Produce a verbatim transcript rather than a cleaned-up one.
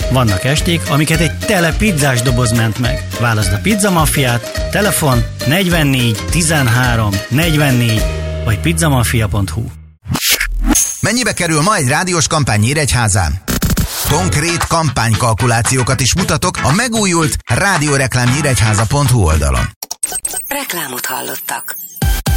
Vannak esték, amiket egy tele pizzás doboz ment meg. Válaszd a Pizza Maffiát, telefon negyvennégy tizenhárom negyvennégy vagy pizzamafia pont hu. Mennyibe kerül ma egy rádiós kampány Nyíregyházán? Konkrét kampánykalkulációkat is mutatok a megújult rádióreklám nyíregyháza pont hu oldalon. Reklámot hallottak.